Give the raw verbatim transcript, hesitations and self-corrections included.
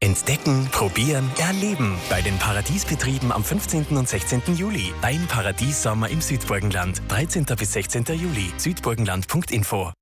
Entdecken, probieren, erleben bei den Paradiesbetrieben am fünfzehnten und sechzehnten Juli. Dein Paradiessommer im Südburgenland. dreizehnten bis sechzehnten Juli. südburgenland punkt info